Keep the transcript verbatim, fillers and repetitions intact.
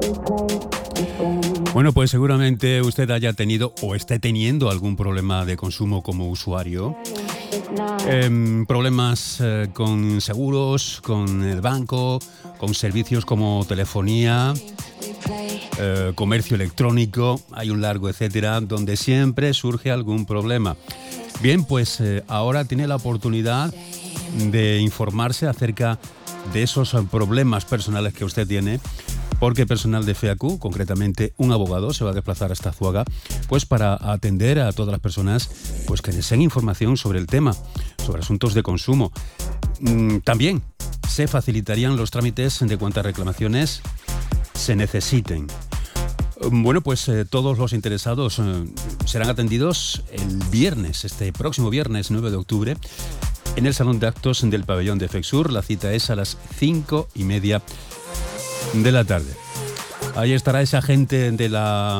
Bueno, pues seguramente usted haya tenido o esté teniendo algún problema de consumo como usuario. Eh, problemas eh, con seguros, con el banco, con servicios como telefonía, eh, comercio electrónico, hay un largo etcétera, donde siempre surge algún problema. Bien, pues eh, ahora tiene la oportunidad de informarse acerca de esos problemas personales que usted tiene, porque personal de F A Q, concretamente un abogado, se va a desplazar hasta Azuaga, pues para atender a todas las personas pues que deseen información sobre el tema, sobre asuntos de consumo. También se facilitarían los trámites de cuantas reclamaciones se necesiten. Bueno, pues eh, todos los interesados eh, serán atendidos el viernes, este próximo viernes nueve de octubre, en el Salón de Actos del Pabellón de Fexur. La cita es a las cinco y media de la tarde. Ahí estará esa gente de la